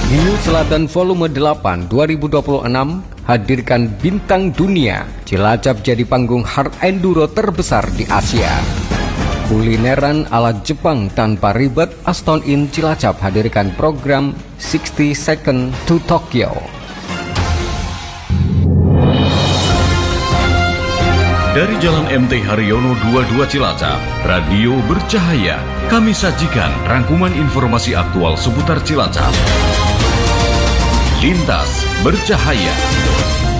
New Selatan Volume 8 2026 hadirkan bintang dunia. Cilacap jadi panggung hard enduro terbesar di Asia. Kulineran ala Jepang tanpa ribet, Aston Inn Cilacap hadirkan program 60 Second to Tokyo. Dari Jalan MT Haryono 22 Cilacap, Radio Bercahaya, kami sajikan rangkuman informasi aktual seputar Cilacap. Lintas Bercahaya.